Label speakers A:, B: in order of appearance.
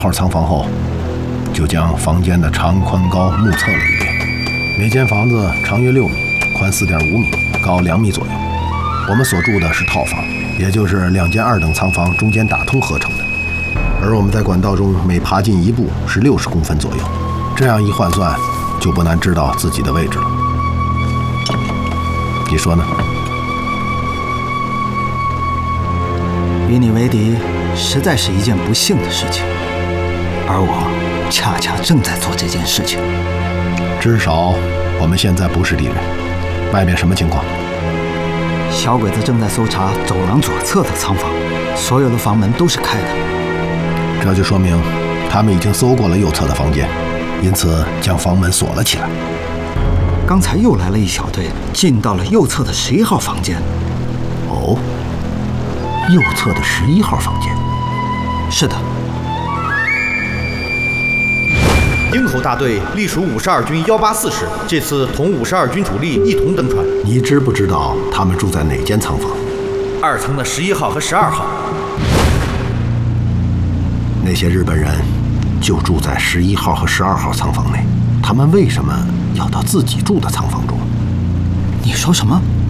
A: 号仓房后，就将房间的长、宽、高目测了一遍。每间房子长约6米，宽4.5米，高2米左右。我们所住的是套房，也就是2间2等仓房中间打通合成的。而我们在管道中每爬进1步是60公分左右，这样一换算，就不难知道自己的位置了。你说呢？
B: 与你为敌，实在是一件不幸的事情，而我恰恰正在做这件事情。
A: 至少我们现在不是敌人。外面什么情况？
B: 小鬼子正在搜查走廊左侧的仓房，所有的房门都是开的。
A: 这就说明他们已经搜过了右侧的房间，因此将房门锁了起来。
B: 刚才又来了一小队，进到了右侧的11号房间。
A: 哦，右侧的11号房间。
B: 是的。
C: 营口大队隶属52军184师，这次同52军主力一同登船。
A: 你知不知道他们住在哪间仓房
C: ？2层的11号和12号。
A: 那些日本人就住在11号和12号仓房内，他们为什么要到自己住的仓房中？
B: 你说什么？